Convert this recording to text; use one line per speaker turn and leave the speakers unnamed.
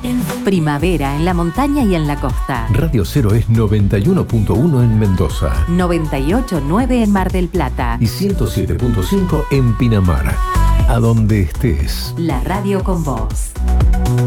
Primavera en la montaña y en la costa.
Radio 0 es 91.1 en Mendoza.
98.9 en Mar del Plata.
Y 107.5 en Pinamar. A donde estés.
La radio con vos.